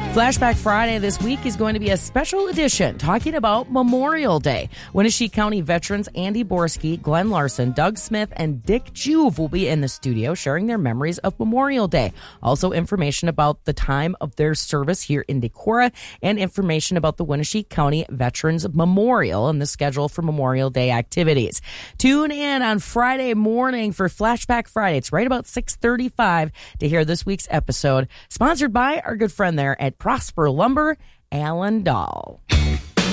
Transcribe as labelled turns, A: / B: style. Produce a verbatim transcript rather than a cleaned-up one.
A: Flashback Friday this week is going to be a special edition talking about Memorial Day. Wenatchee County veterans Andy Borski, Glenn Larson, Doug Smith, and Dick Juve will be in the studio sharing their memories of Memorial Day. Also information about the time of their service here in Decorah and information about the Wenatchee County Veterans Memorial and the schedule for Memorial Day activities. Tune in on Friday morning for Flashback Friday. It's right about six thirty-five to hear this week's episode, sponsored by our good friend there at Prosper Lumber, Alan Dahl.